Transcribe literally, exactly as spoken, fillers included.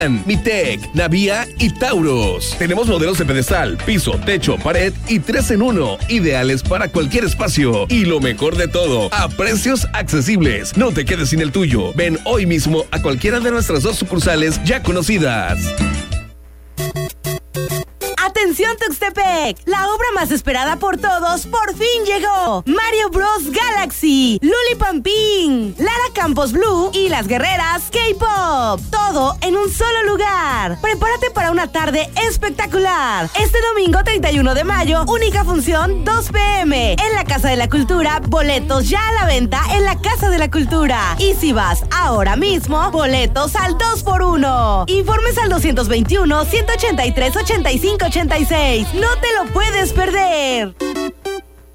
Mitec, Navia y Taurus. Tenemos modelos de pedestal, piso, techo, pared y tres en uno, ideales para cualquier espacio. Y lo mejor de todo, a precios accesibles. No te quedes sin el tuyo. Ven hoy mismo a cualquiera de nuestras dos sucursales ya conocidas. ¡Atención Tuxtepec! La obra más esperada por todos por fin llegó. Mario Bros Galaxy, Luli Pampín, Lara Campos Blue y las guerreras K-Pop. Todo en un solo lugar. Prepárate para una tarde espectacular. Este domingo treinta y uno de mayo, única función dos pe eme. En la Casa de la Cultura, boletos ya a la venta en la Casa de la Cultura. Y si vas ahora mismo, boletos al dos por uno. Informes al doscientos veintiuno, ciento ochenta y tres, ochenta y cinco, ochenta y seis. No te lo puedes perder.